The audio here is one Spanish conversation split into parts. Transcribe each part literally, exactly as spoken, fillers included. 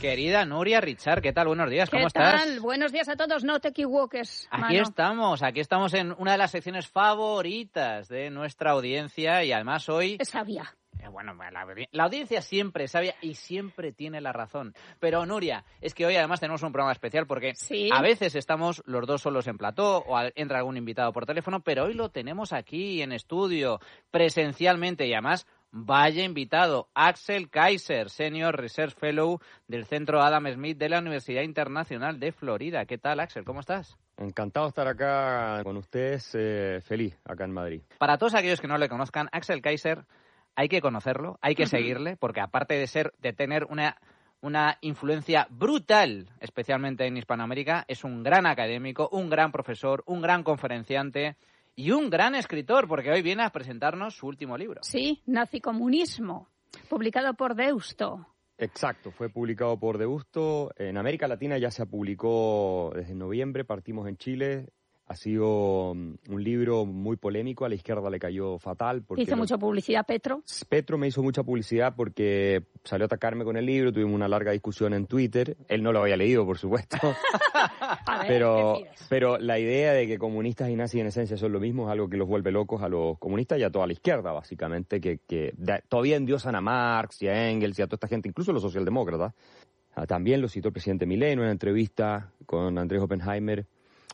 Querida Nuria Richard, ¿qué tal? Buenos días, ¿cómo ¿Qué tal? estás? Buenos días a todos, no te equivoques, Aquí mano. estamos, aquí estamos en una de las secciones favoritas de nuestra audiencia y además hoy... Es sabia. Eh, bueno, la, la audiencia siempre es sabia y siempre tiene la razón. Pero Nuria, es que hoy además tenemos un programa especial porque ¿Sí? A veces estamos los dos solos en plató o entra algún invitado por teléfono, pero hoy lo tenemos aquí en estudio, presencialmente y además... Vaya invitado, Axel Kaiser, Senior Research Fellow del Centro Adam Smith de la Universidad Internacional de Florida. ¿Qué tal, Axel? ¿Cómo estás? Encantado de estar acá con ustedes, eh, feliz acá en Madrid. Para todos aquellos que no le conozcan, Axel Kaiser hay que conocerlo, hay que seguirle, porque aparte de ser, de tener una, una influencia brutal, especialmente en Hispanoamérica, es un gran académico, un gran profesor, un gran conferenciante... Y un gran escritor, porque hoy viene a presentarnos su último libro. Sí, Nazicomunismo, publicado por Deusto. Exacto, fue publicado por Deusto. En América Latina ya se publicó desde noviembre, partimos en Chile. Ha sido un libro muy polémico, a la izquierda le cayó fatal. Porque ¿Hizo lo... mucha publicidad Petro? Petro me hizo mucha publicidad porque salió a atacarme con el libro, tuvimos una larga discusión en Twitter. Él no lo había leído, por supuesto. A ver, pero, ¿qué pides? pero la idea de que comunistas y nazis en esencia son lo mismo es algo que los vuelve locos a los comunistas y a toda la izquierda, básicamente, que, que de, todavía endiosan a Marx y a Engels y a toda esta gente, incluso los socialdemócratas. Ah, también lo citó el presidente Milei en una entrevista con Andrés Oppenheimer.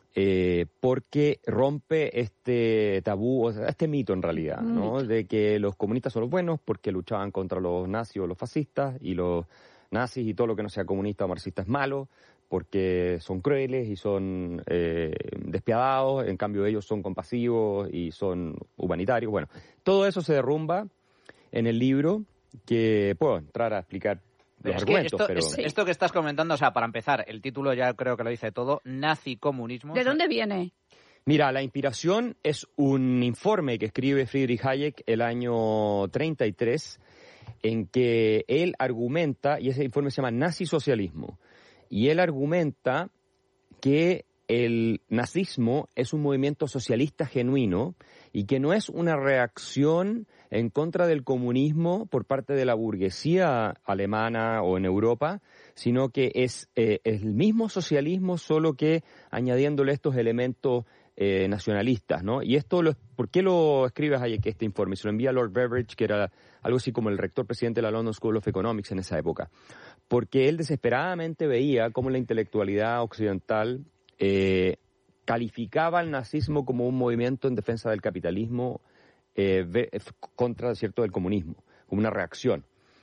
Eh, porque rompe este tabú, o sea, este mito en realidad, ¿no? De que los comunistas son los buenos porque luchaban contra los nazis o los fascistas, y los nazis y todo lo que no sea comunista o marxista es malo porque son crueles y son eh, despiadados, en cambio ellos son compasivos y son humanitarios. Bueno, todo eso se derrumba en el libro, que puedo entrar a explicar los Es que argumentos, esto, pero... es- esto que estás comentando, o sea, para empezar, el título ya creo que lo dice todo, nazicomunismo. ¿De dónde viene? Mira, la inspiración es un informe que escribe Friedrich Hayek el año treinta y tres, en que él argumenta, y ese informe se llama Nazisocialismo, y él argumenta que el nazismo es un movimiento socialista genuino y que no es una reacción en contra del comunismo por parte de la burguesía alemana o en Europa, sino que es eh, el mismo socialismo, solo que añadiéndole estos elementos eh, nacionalistas, ¿no? Y esto, lo, ¿por qué lo escribe Hayek este informe? Se lo envía a Lord Beveridge, que era algo así como el rector presidente de la London School of Economics en esa época, porque él desesperadamente veía cómo la intelectualidad occidental eh, calificaba al nazismo como un movimiento en defensa del capitalismo eh, ve, contra, cierto, del comunismo, como una reacción.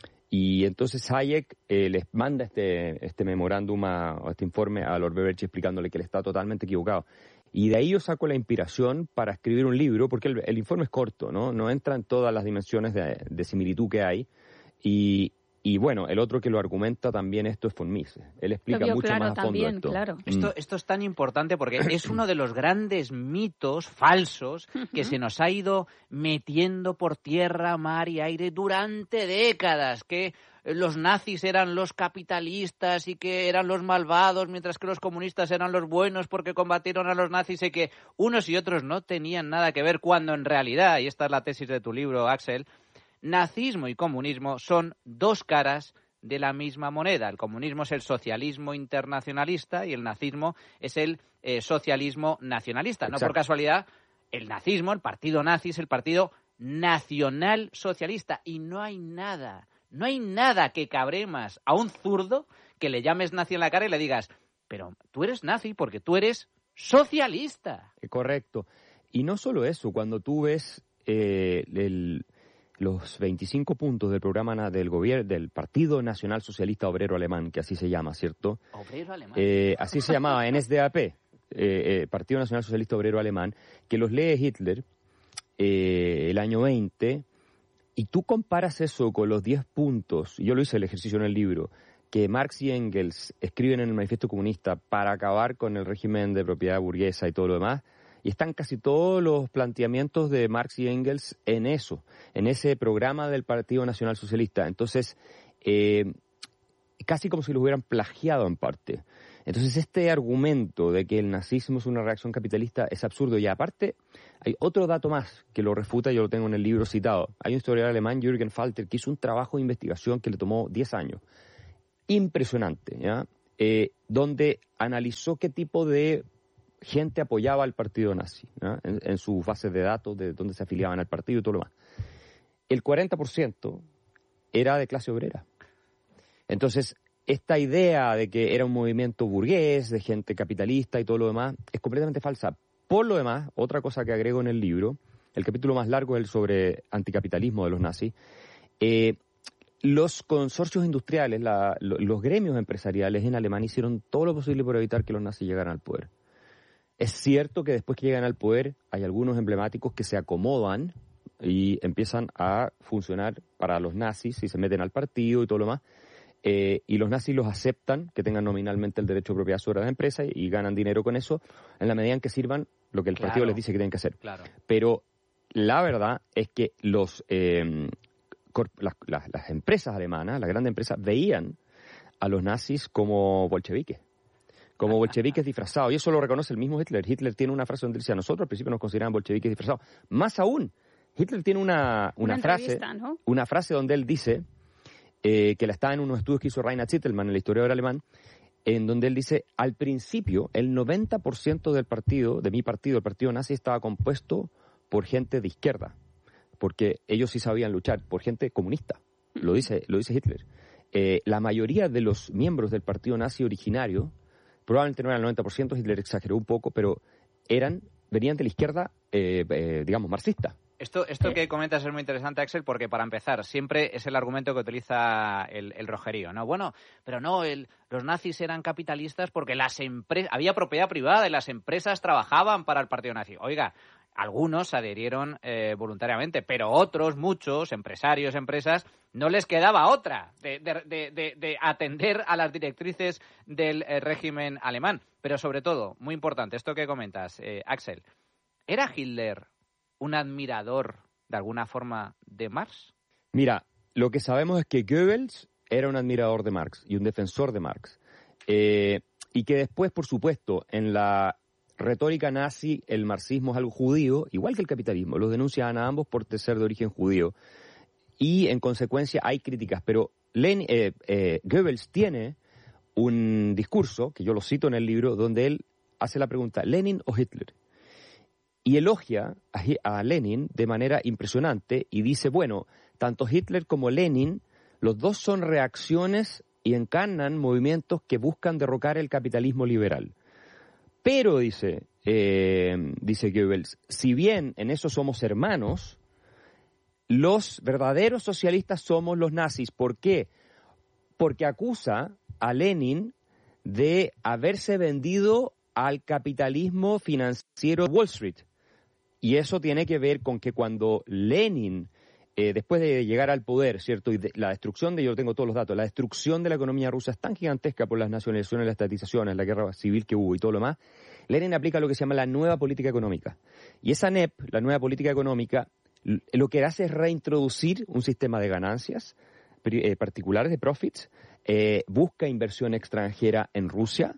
Y entonces Hayek eh, les manda este, este memorándum, a, este informe a Lord Beveridge explicándole que él está totalmente equivocado. Y de ahí yo saco la inspiración para escribir un libro, porque el, el informe es corto, ¿no? No entra en todas las dimensiones de, de similitud que hay. Y, y bueno, el otro que lo argumenta también esto es von Mises. Él explica Lo vio mucho claro más a fondo también, esto. claro. Esto, Mm. esto es tan importante porque es uno de los grandes mitos falsos que se nos ha ido metiendo por tierra, mar y aire durante décadas, que los nazis eran los capitalistas y que eran los malvados, mientras que los comunistas eran los buenos porque combatieron a los nazis, y que unos y otros no tenían nada que ver, cuando en realidad, y esta es la tesis de tu libro, Axel, nazismo y comunismo son dos caras de la misma moneda. El comunismo es el socialismo internacionalista y el nazismo es el eh, socialismo nacionalista. Exacto. No por casualidad, el nazismo, el partido nazi, es el partido nacional socialista, y no hay nada, no hay nada que cabre más a un zurdo que le llames nazi en la cara y le digas, pero tú eres nazi porque tú eres socialista. Eh, Correcto. Y no solo eso, cuando tú ves eh, el, los veinticinco puntos del programa na- del gobierno del Partido Nacional Socialista Obrero Alemán, que así se llama, ¿cierto? Obrero alemán. Eh, así se llamaba, N S D A P, eh, eh, Partido Nacional Socialista Obrero Alemán, que los lee Hitler eh, el año veinte, y tú comparas eso con los diez puntos, y yo lo hice el ejercicio en el libro, que Marx y Engels escriben en el Manifiesto Comunista para acabar con el régimen de propiedad burguesa y todo lo demás, y están casi todos los planteamientos de Marx y Engels en eso, en ese programa del Partido Nacional Socialista. Entonces, eh, casi como si lo hubieran plagiado en parte. Entonces, este argumento de que el nazismo es una reacción capitalista es absurdo. Y aparte, hay otro dato más que lo refuta, yo lo tengo en el libro citado. Hay un historiador alemán, Jürgen Falter, que hizo un trabajo de investigación que le tomó diez años. impresionante, ¿ya? Eh, donde analizó qué tipo de gente apoyaba al partido nazi, ¿ya? en, en sus bases de datos de dónde se afiliaban al partido y todo lo demás. El cuarenta por ciento era de clase obrera. Entonces, esta idea de que era un movimiento burgués, de gente capitalista y todo lo demás, es completamente falsa. Por lo demás, otra cosa que agrego en el libro, el capítulo más largo es el sobre anticapitalismo de los nazis, eh, los consorcios industriales, la, los gremios empresariales en Alemania hicieron todo lo posible por evitar que los nazis llegaran al poder. Es cierto que después que llegan al poder hay algunos emblemáticos que se acomodan y empiezan a funcionar para los nazis y se meten al partido y todo lo demás. Eh, y los nazis los aceptan, que tengan nominalmente el derecho de propiedad sobre la empresa y, y ganan dinero con eso, en la medida en que sirvan lo que el Claro. partido les dice que tienen que hacer. Claro. Pero la verdad es que los eh, cor- las, las, las empresas alemanas, las grandes empresas, veían a los nazis como bolcheviques, como bolcheviques disfrazados. Y eso lo reconoce el mismo Hitler. Hitler tiene una frase donde dice, a nosotros al principio nos consideraban bolcheviques disfrazados. Más aún, Hitler tiene una, una, Una frase, entrevista, ¿no? una frase donde él dice, eh, que la está en unos estudios que hizo Reinhard Zittelmann, el historiador alemán, en donde él dice, al principio, el noventa por ciento del partido, de mi partido, el partido nazi, estaba compuesto por gente de izquierda, porque ellos sí sabían luchar, por gente comunista, lo dice, lo dice Hitler. Eh, la mayoría de los miembros del partido nazi originario, probablemente no eran el noventa por ciento, Hitler exageró un poco, pero eran, venían de la izquierda, eh, eh, digamos, marxista. Esto, esto que comentas es muy interesante, Axel, porque para empezar, siempre es el argumento que utiliza el, el rojerío, ¿no? Bueno, pero no, el, los nazis eran capitalistas porque las empresas, había propiedad privada y las empresas trabajaban para el partido nazi. Oiga, algunos se adherieron eh, voluntariamente, pero otros, muchos, empresarios, empresas, no les quedaba otra de, de, de, de, de atender a las directrices del eh, régimen alemán. Pero sobre todo, muy importante, esto que comentas, eh, Axel, ¿era Hitler un admirador, de alguna forma, de Marx? Mira, lo que sabemos es que Goebbels era un admirador de Marx y un defensor de Marx. Eh, y que después, por supuesto, en la retórica nazi, el marxismo es algo judío, igual que el capitalismo. Los denuncian a ambos por ser de origen judío. Y, en consecuencia, hay críticas. Pero Lenin, eh, eh, Goebbels tiene un discurso, que yo lo cito en el libro, donde él hace la pregunta, ¿Lenin o Hitler? Y elogia a, a Lenin de manera impresionante y dice, bueno, tanto Hitler como Lenin, los dos son reacciones y encarnan movimientos que buscan derrocar el capitalismo liberal. Pero, dice, eh, dice Goebbels, si bien en eso somos hermanos, los verdaderos socialistas somos los nazis. ¿Por qué? Porque acusa a Lenin de haberse vendido al capitalismo financiero de Wall Street. Y eso tiene que ver con que cuando Lenin, eh, después de llegar al poder, ¿cierto? Y de, la destrucción de, yo tengo todos los datos, la destrucción de la economía rusa es tan gigantesca por las nacionalizaciones, las estatizaciones, la guerra civil que hubo y todo lo demás, Lenin aplica lo que se llama la nueva política económica. Y esa N E P, la nueva política económica, lo que hace es reintroducir un sistema de ganancias eh, particulares, de profits, eh, busca inversión extranjera en Rusia,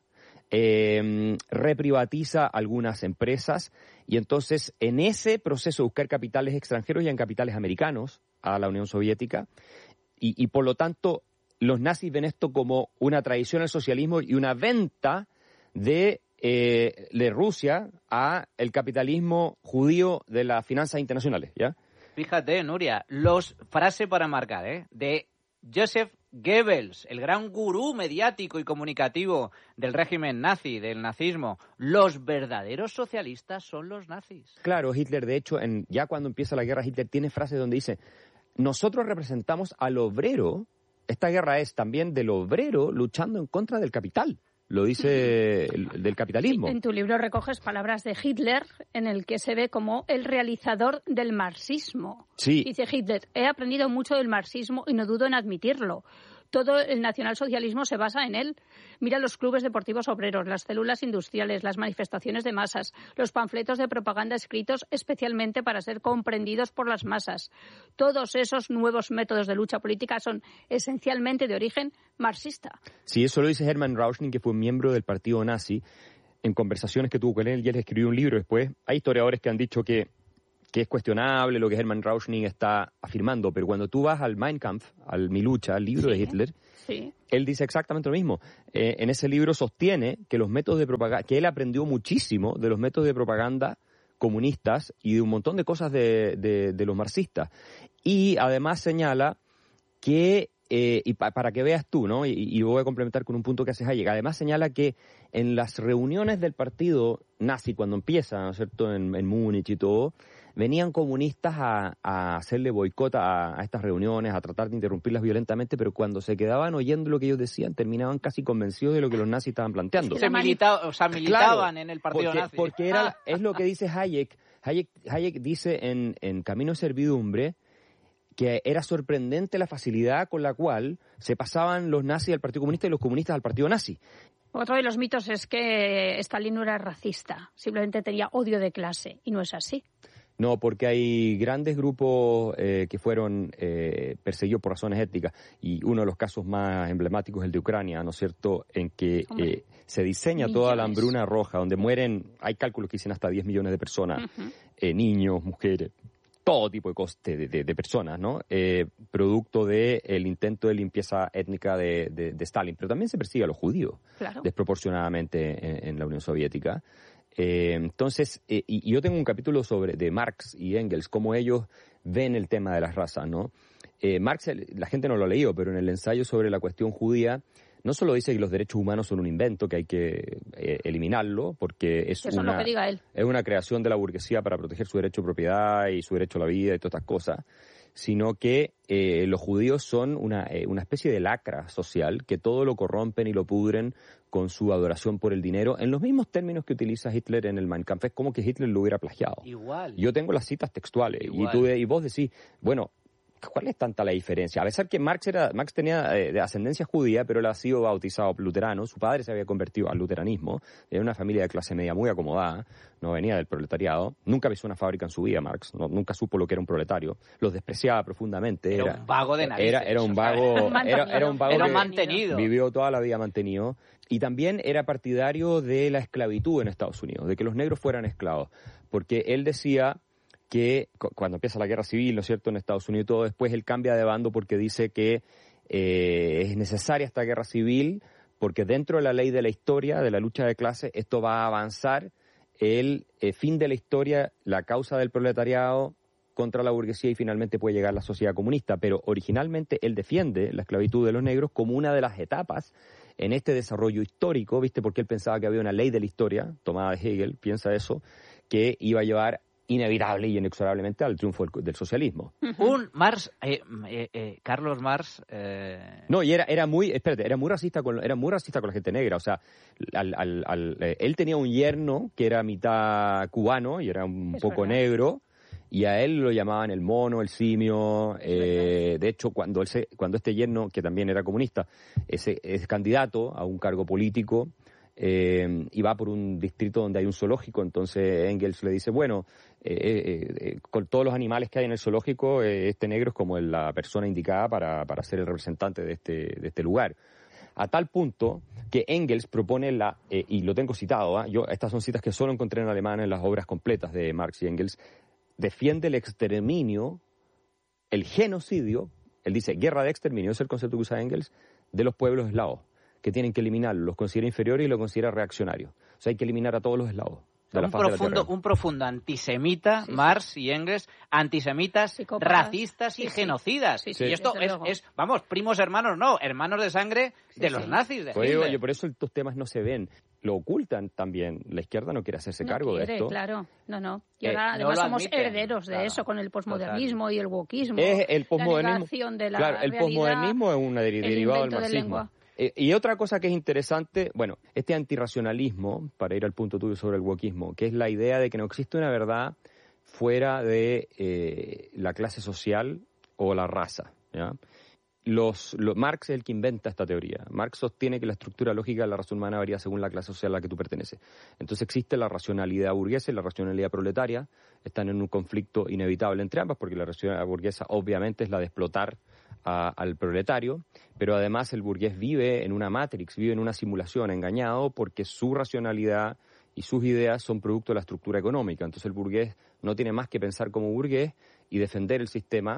Eh, reprivatiza algunas empresas y entonces en ese proceso de buscar capitales extranjeros y en capitales americanos a la Unión Soviética y, y por lo tanto los nazis ven esto como una traición al socialismo y una venta de, eh, de Rusia a el capitalismo judío de las finanzas internacionales, ¿ya? Fíjate, Nuria, los frase para marcar, ¿eh? De Joseph Goebbels, el gran gurú mediático y comunicativo del régimen nazi, del nazismo. Los verdaderos socialistas son los nazis. Claro, Hitler, de hecho, en, ya cuando empieza la guerra, Hitler tiene frases donde dice, nosotros representamos al obrero, esta guerra es también del obrero luchando en contra del capital. Lo dice el, del capitalismo. En tu libro recoges palabras de Hitler en el que se ve como el realizador del marxismo. Sí. Dice Hitler, he aprendido mucho del marxismo y no dudo en admitirlo. Todo el nacionalsocialismo se basa en él. Mira los clubes deportivos obreros, las células industriales, las manifestaciones de masas, los panfletos de propaganda escritos especialmente para ser comprendidos por las masas. Todos esos nuevos métodos de lucha política son esencialmente de origen marxista. Sí, eso lo dice Hermann Rauschning, que fue miembro del partido nazi, en conversaciones que tuvo con él, y él escribió un libro después. Hay historiadores que han dicho que que es cuestionable lo que Hermann Rauschning está afirmando, pero cuando tú vas al Mein Kampf, al Mi Lucha, al libro Sí. de Hitler, Sí. Él dice exactamente lo mismo. Eh, en ese libro sostiene que los métodos de propaganda, que él aprendió muchísimo de los métodos de propaganda comunistas y de un montón de cosas de, de, de los marxistas. Y además señala que, eh, y pa, para que veas tú, ¿no? Y, y voy a complementar con un punto que hace Hayek. Además señala que en las reuniones del partido nazi, cuando empieza, ¿no es cierto?, en, en Múnich y todo, venían comunistas a, a hacerle boicot a, a estas reuniones, a tratar de interrumpirlas violentamente, pero cuando se quedaban oyendo lo que ellos decían, terminaban casi convencidos de lo que los nazis estaban planteando. Se milita, o sea, militaban claro, en el partido porque, nazi. Porque era, es lo que dice Hayek. Hayek, Hayek dice en, en Camino de Servidumbre que era sorprendente la facilidad con la cual se pasaban los nazis al Partido Comunista y los comunistas al Partido Nazi. Otro de los mitos es que Stalin no era racista, simplemente tenía odio de clase, y no es así. No, porque hay grandes grupos eh, que fueron eh, perseguidos por razones étnicas, y uno de los casos más emblemáticos es el de Ucrania, ¿no es cierto?, en que eh, se diseña millones. Toda la hambruna roja, donde mueren, hay cálculos que dicen hasta diez millones de personas, uh-huh. eh, niños, mujeres, todo tipo de, coste de, de, de personas, ¿no? Eh, producto del de intento de limpieza étnica de, de, de Stalin. Pero también se persigue a los judíos, claro. desproporcionadamente en, en la Unión Soviética. Eh, entonces, eh, y, y yo tengo un capítulo sobre de Marx y Engels, cómo ellos ven el tema de las razas, ¿no? Eh, Marx, la gente no lo ha leído, pero en el ensayo sobre la cuestión judía, no solo dice que los derechos humanos son un invento, que hay que eh, eliminarlo, porque es Eso una, es lo que diga él. es una creación de la burguesía para proteger su derecho de propiedad y su derecho a la vida y todas estas cosas, sino que eh, los judíos son una, eh, una especie de lacra social, que todo lo corrompen y lo pudren con su adoración por el dinero, en los mismos términos que utiliza Hitler en el Mein Kampf. Es como que Hitler lo hubiera plagiado. Igual. Yo tengo las citas textuales, y, tú, y vos decís, bueno, ¿cuál es tanta la diferencia? A pesar que Marx era Marx tenía eh, de ascendencia judía, pero él ha sido bautizado luterano, su padre se había convertido al luteranismo, era una familia de clase media muy acomodada, no venía del proletariado, nunca pisó una fábrica en su vida Marx, no, nunca supo lo que era un proletario, los despreciaba profundamente. Era, era un vago de narices. Era, era un vago, era, era un vago era que mantenido. Vivió toda la vida mantenido, y también era partidario de la esclavitud en Estados Unidos, de que los negros fueran esclavos, porque él decía que cuando empieza la guerra civil, ¿no es cierto?, en Estados Unidos y todo, después él cambia de bando porque dice que eh, es necesaria esta guerra civil porque dentro de la ley de la historia, de la lucha de clases, esto va a avanzar el eh, fin de la historia, la causa del proletariado contra la burguesía, y finalmente puede llegar la sociedad comunista. Pero originalmente él defiende la esclavitud de los negros como una de las etapas en este desarrollo histórico, ¿viste? Porque él pensaba que había una ley de la historia, tomada de Hegel, piensa eso, que iba a llevar inevitable y inexorablemente al triunfo del, del socialismo. Un Marx, eh, eh, eh, Carlos Marx... Eh... No, y era, era muy, espérate, era muy racista con, era muy racista con la gente negra, o sea, al, al, al, eh, él tenía un yerno que era mitad cubano y era un es poco verdad. negro, y a él lo llamaban el mono, el simio, eh, de hecho, cuando, él se, cuando este yerno, que también era comunista, ese, es candidato a un cargo político, Eh, y va por un distrito donde hay un zoológico, entonces Engels le dice, bueno, eh, eh, eh, con todos los animales que hay en el zoológico, eh, este negro es como la persona indicada para, para ser el representante de este, de este lugar. A tal punto que Engels propone la, eh, y lo tengo citado, ¿eh? Yo, estas son citas que solo encontré en alemán en las obras completas de Marx y Engels, defiende el exterminio, el genocidio, él dice guerra de exterminio, es el concepto que usa Engels, de los pueblos eslavos, que tienen que eliminarlo, los considera inferiores y los considera reaccionarios. O sea, hay que eliminar a todos los eslavos. De la un, faz profundo, de la un profundo antisemita, sí, Marx sí. y Engels, antisemitas, Psicópatas. racistas sí, y sí. genocidas. Sí, sí. Y esto es, es, vamos, primos hermanos, no, hermanos de sangre sí, de sí. los nazis. De pues digo, yo, por eso estos temas no se ven, lo ocultan también. La izquierda no quiere hacerse no cargo quiere, de esto. Claro, no, no. Y ahora, eh, además no somos admiten, herederos de claro, eso con el posmodernismo total. y el wokismo. Es el posmodernismo. La de la claro, el posmodernismo es un derivado del marxismo. Eh, y otra cosa que es interesante, bueno, este antirracionalismo, para ir al punto tuyo sobre el wokismo, que es la idea de que no existe una verdad fuera de eh, la clase social o la raza, ¿ya? Los, los, Marx es el que inventa esta teoría. Marx sostiene que la estructura lógica de la raza humana varía según la clase social a la que tú perteneces. Entonces existe la racionalidad burguesa y la racionalidad proletaria, están en un conflicto inevitable entre ambas, porque la racionalidad burguesa obviamente es la de explotar A, al proletario, pero además el burgués vive en una matrix, vive en una simulación, engañado porque su racionalidad y sus ideas son producto de la estructura económica. Entonces el burgués no tiene más que pensar como burgués y defender el sistema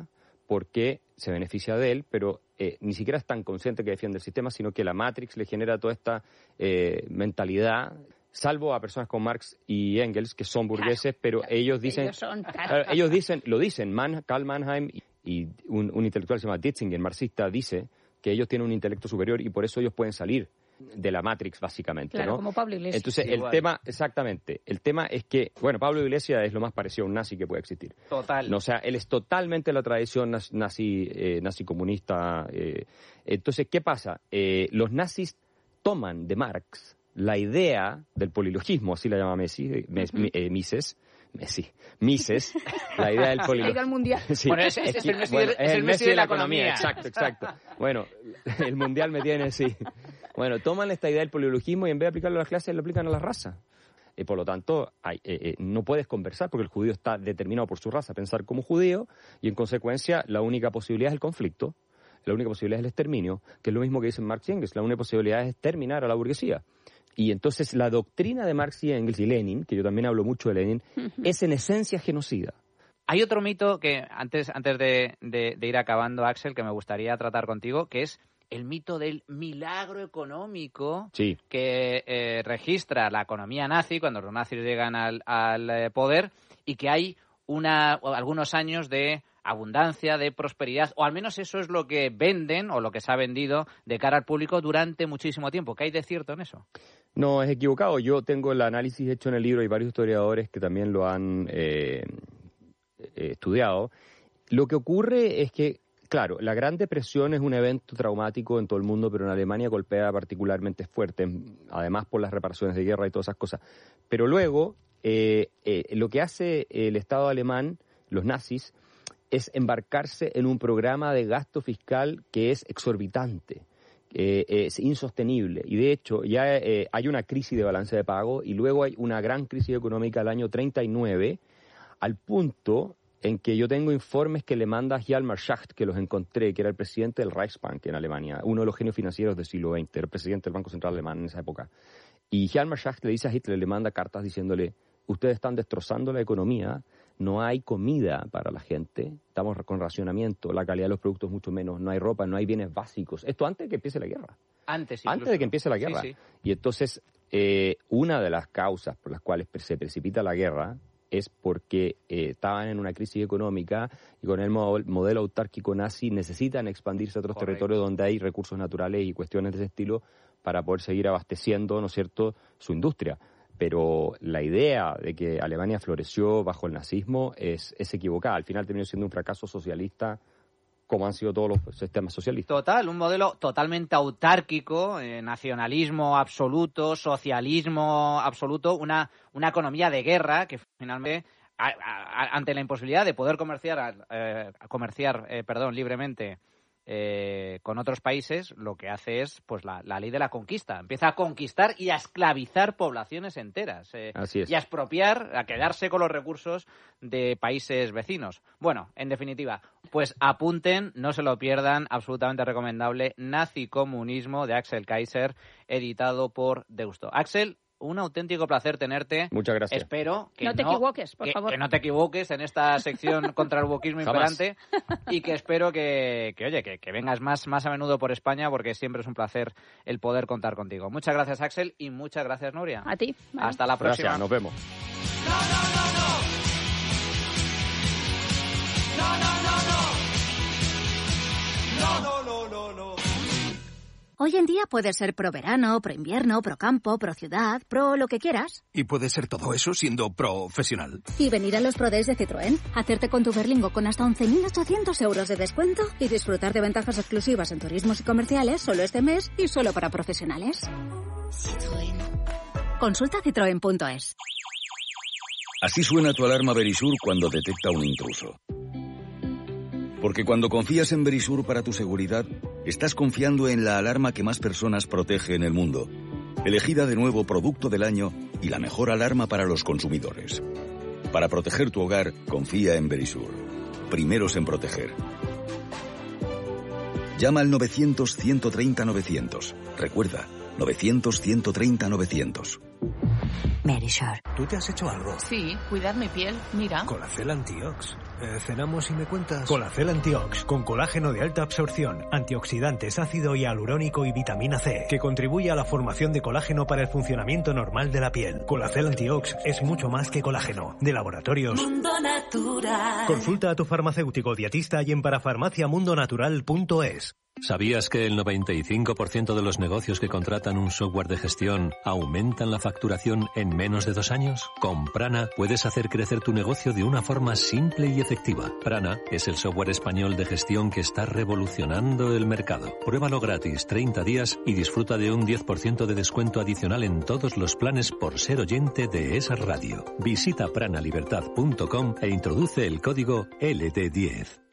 porque se beneficia de él, pero eh, ni siquiera es tan consciente que defiende el sistema, sino que la Matrix le genera toda esta eh, mentalidad, salvo a personas como Marx y Engels, que son burgueses, pero ellos dicen, ellos, son, claro, ellos dicen, lo dicen, Man, Karl Mannheim y, y un, un intelectual que se llama Dietzinger, marxista, dice que ellos tienen un intelecto superior y por eso ellos pueden salir de la Matrix, básicamente, claro, ¿no? como Pablo Iglesias. Entonces, Sí, el igual. tema, exactamente, el tema es que, bueno, Pablo Iglesias es lo más parecido a un nazi que puede existir. Total. No, o sea, él es totalmente la tradición nazi, nazi, eh, nazi comunista. Eh. Entonces, ¿qué pasa? Eh, los nazis toman de Marx la idea del polilogismo, así la llama Messi, eh, Uh-huh. eh, Mises, Messi, Mises, la idea del Ha ido al polilogismo. mundial. Sí. Bueno, es- es el Messi del- es el Messi de la economía. Exacto, exacto. Bueno, el mundial me tiene, sí. Bueno, toman esta idea del polilogismo y en vez de aplicarlo a las clases, lo aplican a la raza. Y por lo tanto, hay, eh, eh, no puedes conversar porque el judío está determinado por su raza a pensar como judío y en consecuencia la única posibilidad es el conflicto, la única posibilidad es el exterminio, que es lo mismo que dicen Marx y Engels, la única posibilidad es exterminar a la burguesía. Y entonces la doctrina de Marx y Engels y Lenin, que yo también hablo mucho de Lenin, es en esencia genocida. Hay otro mito que antes, antes de, de, de ir acabando, Axel, que me gustaría tratar contigo, que es el mito del milagro económico Sí. que eh, registra la economía nazi cuando los nazis llegan al, al eh, poder y que hay una, algunos años de abundancia, de prosperidad, o al menos eso es lo que venden o lo que se ha vendido de cara al público durante muchísimo tiempo. ¿Qué hay de cierto en eso? No, es equivocado. Yo tengo el análisis hecho en el libro y varios historiadores que también lo han eh, eh, estudiado. Lo que ocurre es que, claro, la Gran Depresión es un evento traumático en todo el mundo, pero en Alemania golpea particularmente fuerte, además por las reparaciones de guerra y todas esas cosas. Pero luego, eh, eh, lo que hace el Estado alemán, los nazis, es embarcarse en un programa de gasto fiscal que es exorbitante. Eh, es insostenible y de hecho ya eh, hay una crisis de balance de pago y luego hay una gran crisis económica el año treinta y nueve al punto en que yo tengo informes que le manda Hjalmar Schacht, que los encontré, que era el presidente del Reichsbank en Alemania, uno de los genios financieros del siglo veinte, era el presidente del Banco Central Alemán en esa época. Y Hjalmar Schacht le dice a Hitler, le manda cartas diciéndole, ustedes están destrozando la economía, no hay comida para la gente, estamos con racionamiento, la calidad de los productos mucho menos, no hay ropa, no hay bienes básicos. Esto antes de que empiece la guerra. Antes, incluso. Antes de que empiece la guerra. Sí, sí. Y entonces, eh, una de las causas por las cuales se precipita la guerra es porque eh, estaban en una crisis económica y con el mo- modelo autárquico nazi necesitan expandirse a otros Correcto. territorios donde hay recursos naturales y cuestiones de ese estilo para poder seguir abasteciendo, ¿no es cierto?, su industria. Pero la idea de que Alemania floreció bajo el nazismo es, es equivocada. Al final terminó siendo un fracaso socialista, como han sido todos los sistemas socialistas. Total, un modelo totalmente autárquico, eh, nacionalismo absoluto, socialismo absoluto, una, una economía de guerra que finalmente, a, a, ante la imposibilidad de poder comerciar, eh, comerciar eh, perdón, libremente eh, con otros países, lo que hace es pues la, la ley de la conquista. Empieza a conquistar y a esclavizar poblaciones enteras. Eh, Así es. Y a expropiar, a quedarse con los recursos de países vecinos. Bueno, en definitiva, pues apunten, no se lo pierdan, absolutamente recomendable, Nazicomunismo de Axel Kaiser, editado por Deusto. Axel, un auténtico placer tenerte. Muchas gracias. Espero que No te equivoques, por que, favor. que no te equivoques en esta sección contra el wokismo Jamás. imperante y que espero que, que oye, que, que vengas más, más a menudo por España porque siempre es un placer el poder contar contigo. Muchas gracias, Axel, y muchas gracias, Nuria. A ti. Vale. Hasta la próxima. Gracias, nos vemos. Hoy en día puedes ser pro verano, pro invierno, pro campo, pro ciudad, pro lo que quieras. Y puede ser todo eso siendo profesional. Y venir a los Pro Days de Citroën, hacerte con tu Berlingo con hasta once mil ochocientos euros de descuento y disfrutar de ventajas exclusivas en turismos y comerciales solo este mes y solo para profesionales. Citroën. Consulta citroen punto es. Así suena tu alarma Verisur cuando detecta un intruso. Porque cuando confías en Verisur para tu seguridad, estás confiando en la alarma que más personas protege en el mundo. Elegida de nuevo Producto del Año y la mejor alarma para los consumidores. Para proteger tu hogar, confía en Verisur. Primeros en proteger. Llama al novecientos, ciento treinta, novecientos. Recuerda, novecientos, ciento treinta, novecientos. Merisure. ¿Tú te has hecho algo? Sí, cuidar mi piel. Mira. Colacel Antiox. Eh, cenamos y me cuentas. Colacel Antiox, con colágeno de alta absorción, antioxidantes, ácido hialurónico y vitamina C, que contribuye a la formación de colágeno para el funcionamiento normal de la piel. Colacel Antiox es mucho más que colágeno. De Laboratorios Mundo Natural. Consulta a tu farmacéutico dietista y en parafarmaciamundonatural punto es. ¿Sabías que el noventa y cinco por ciento de los negocios que contratan un software de gestión aumentan la facturación en menos de dos años? Con Prana puedes hacer crecer tu negocio de una forma simple y efectiva. Prana es el software español de gestión que está revolucionando el mercado. Pruébalo gratis treinta días y disfruta de un diez por ciento de descuento adicional en todos los planes por ser oyente de esa radio. Visita pranalibertad punto com e introduce el código L D diez.